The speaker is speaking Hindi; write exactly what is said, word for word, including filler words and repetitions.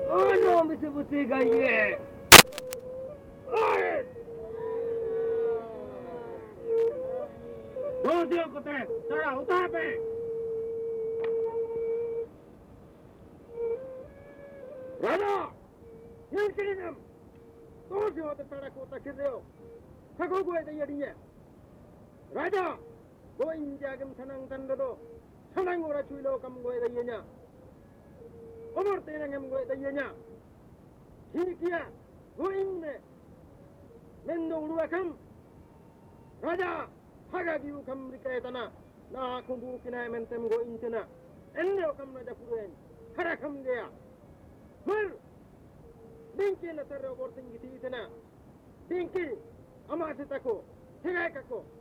Oh no, Mister Butiga, yeah. दो दियो कुत्ते, चढ़ा उतार पे। राजा, ये किधर है? दो दियो तो चढ़ा कुत्ता किधर हो? सको कोई तो ये नहीं है। राजा, वो इंडिया के मसनंग तंदो दो, सनंग ओरा चुइलो कम कोई तो ये ना। उमर तेरे कम कोई तो ये ना। ठीक है, वो इंने, मेंदो उड़वा कम। राजा, Hagagi ukam rikaitana na kumbu kina mentem go intina enne ukam na japuren harakam gaya fir dinki na tarro gorting giti itana dinki amase tako higai kako